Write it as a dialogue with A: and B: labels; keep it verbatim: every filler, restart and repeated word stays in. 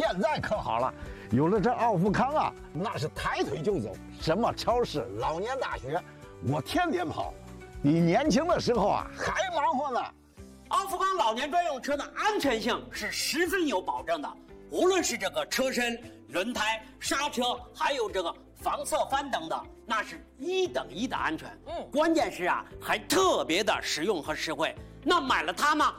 A: 现在可好了，有了这奥富康啊，那是抬腿就走，什么超市、老年大学，我天天跑，比年轻的时候啊还忙活呢。
B: 奥富康老年专用车的安全性是十分有保证的，无论是这个车身、轮胎、刹车，还有这个防侧翻等等，那是一等一的安全。嗯，关键是啊，还特别的实用和实惠。那买了它吗？